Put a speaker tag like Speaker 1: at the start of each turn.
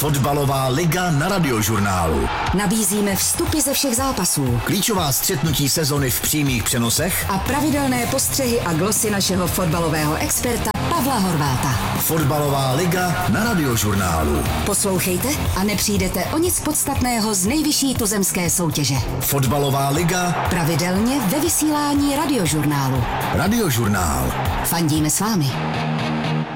Speaker 1: Fotbalová liga na Radiožurnálu.
Speaker 2: Nabízíme vstupy ze všech zápasů,
Speaker 1: Klíčová střetnutí sezony v přímých přenosech
Speaker 2: a pravidelné postřehy a glosy našeho fotbalového experta Pavla Horváta.
Speaker 1: Fotbalová liga na Radiožurnálu.
Speaker 2: Poslouchejte a nepřijdete o nic podstatného z nejvyšší tuzemské soutěže.
Speaker 1: Fotbalová liga
Speaker 2: Pravidelně ve vysílání Radiožurnálu.
Speaker 1: Radiožurnál.
Speaker 2: Fandíme s vámi.